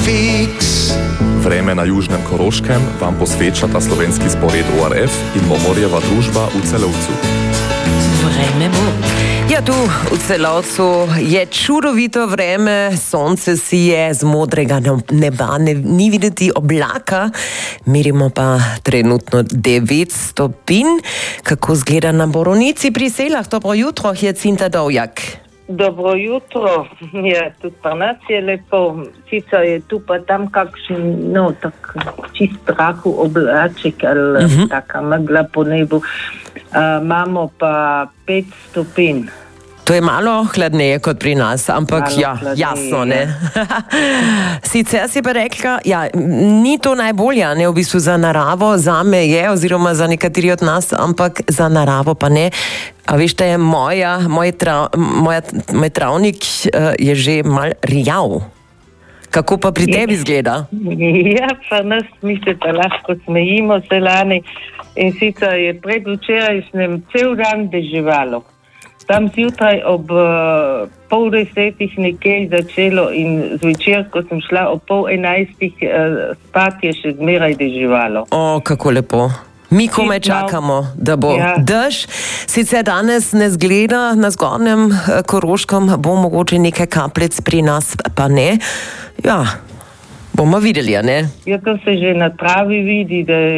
Fix. Vreme na južnem Koroškem vam posvečata slovenski spored ORF in Momorjeva družba v Celovcu. Vreme bo. Ja, tu v Celovcu je čudovito vreme, sonce sije, z modrega neba ni videti oblaka, merimo pa trenutno 9 stopinj. Kako zgleda na Borovnici pri Selah? Dobro jutro, Jacinta Dovjak. Dobro jutro, ja, tudi pa nas je lepo, sicer je tu pa tam kakšen, tak čist prahu oblaček ali taka megla po nebu, imamo pa 5 stopinj. To je malo hladneje kot pri nas, ampak malo ja, hladneje, jasno, ne. Sicer si pa rekla, ja, ni to najbolje, ne, v bistvu za naravo, zame je, oziroma za nekateri od nas, ampak za naravo pa ne. A veš, da je moj travnik je že mal rjav. Kako pa pri tebi izgleda? Ja, pa nas mi se pa lahko smejimo se lani in sicer je predvčerajšnjem cel dan deževalo. Tam zjutraj ob 9:30 nekje začelo in zvečer, ko sem šla ob 10:30 spat, je še zmeraj deževalo. O, kako lepo. Mi komaj čakamo, da bo dež. Sicer danes ne zgleda na zgornjem Koroškem, bo mogoče nekaj kapljic, pri nas pa ne. Ja, bomo videli, a ne? Ja, to se že na travi vidi,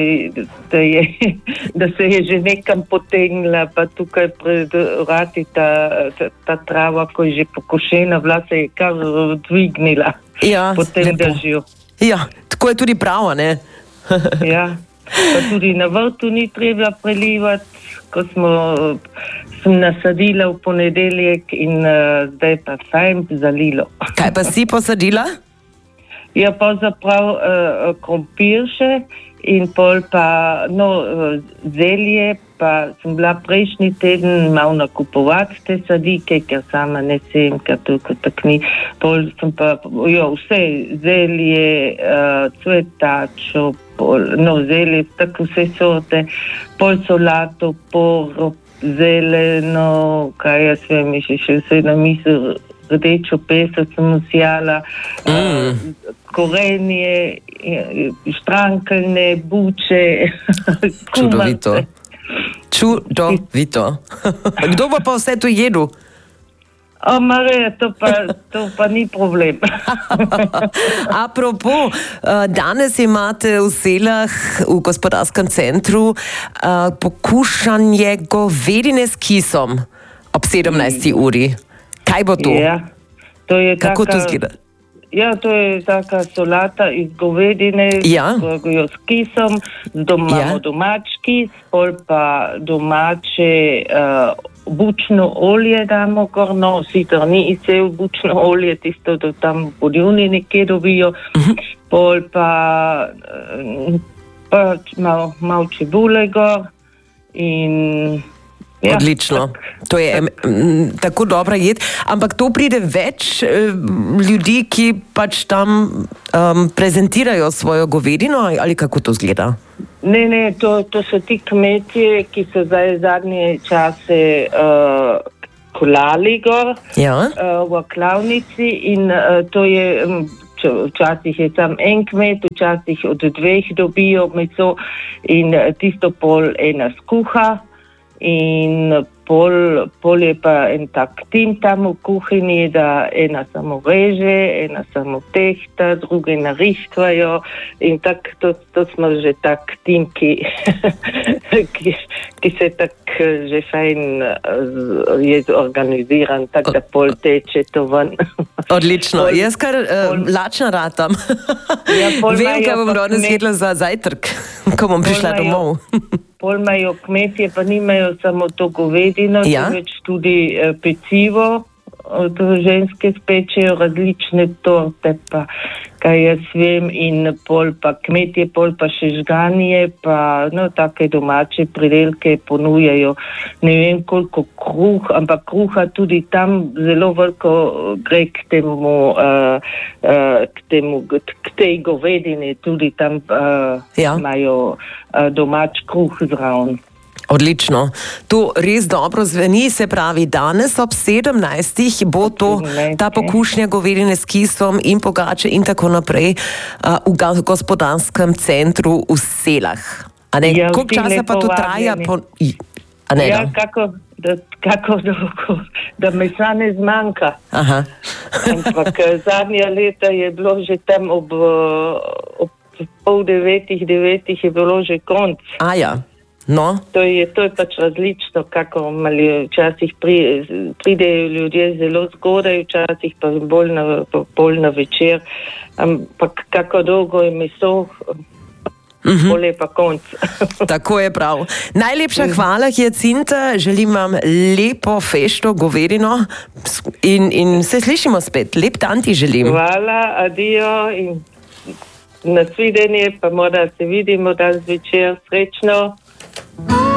da se je že nekam potegnila, pa tukaj pred vrati ta trava, ko je že pokošena, vlase je kar dvignila po tem dežju. Ja, tako je tudi pravo, ne? Ja, pa tudi na vrtu ni treba prelivati, ko sem nasadila v ponedeljek in zdaj pa sajm zalilo. Kaj pa si posadila? Ja, pa zaprav krompir še in pol pa zelje, pa sem bila prejšnji teden malo nakupovati te sadike, ker sama ne sem, ker toliko tak ni. Pol sem pa, vse zelje, cvetačo, zelje, tako vse sorte, pol solato, por, zeleno, kaj jaz vem, še vse na misel, rdečo peso sem usijala, korenje, štrankeljne, buče. Čudovito. Čudovito. Kdo bo pa vse to jedel? O, Marija, to pa ni problem. Apropo, danes imate v Selah, v gospodarskem centru, pokušanje govedine s kisom ob 17. uri. Kaj bo to? Ja, to je kako to zgleda? Ja, to je taka solata iz govedine s kisom, imamo domač kis, pol pa domače bučno olje damo gor, sicer ni cel bučno olje, tisto, da tam v podjuni nekje dobijo, pol pa malo čebule gor in... Ja, odlično. To je tako dobra jed. Ampak to pride več ljudi, ki pač tam prezentirajo svojo govedino, ali kako to zgleda? Ne, to so ti kmetje, ki so zdaj zadnje čase kolali gor v klavnici in to je... Včasih je tam en kmet, včasih od 2 dobijo meso in tisto pol ena skuha. In pol je pa en tak tim tam v kuhinji, da ena samo reže, ena samo tehta, druge narihtvajo in tak, to smo že tak tim, ki se tak že fajn je organiziran, tak da pol teče to ven. Odlično, jaz kar lačna ratam. Vem, kaj bom danes jedla za zajtrk, ko bom prišla domov. Pol imajo kmetje, pa nimajo samo to govedino, temveč tudi pecivo, od ženske spečejo različne torte, pa kaj jaz vem, in pol pa kmetje, pol pa še žganje, pa take domače pridelke ponujajo, ne vem koliko kruh, ampak kruha tudi tam zelo veliko gre k tej govedini, tudi tam imajo domač kruh zraven. Odlično. To res dobro zveni, se pravi, danes ob 17. bo to, ta pokušnja govedine s kisom in pogače in tako naprej v gospodarskem centru v Selah. Ja, koliko časa pa to traja? Kako dolgo, da mesa ne zmanjka. Aha. Ampak zadnja leta je bilo že tam ob 8:30, 9 je bilo že konc. Ja. No. To je pač različno, kako včasih pridejo ljudje zelo zgodaj, včasih pa bolj na večer. Ampak kako dolgo je meso, bolje pa konc. Tako je prav. Najlepša hvala, Hjacinta, želim vam lepo fešto govedino in se slišimo spet. Lep dan ti želim. Hvala, adijo in nasvidenje, pa morda se vidimo danes večer. Srečno.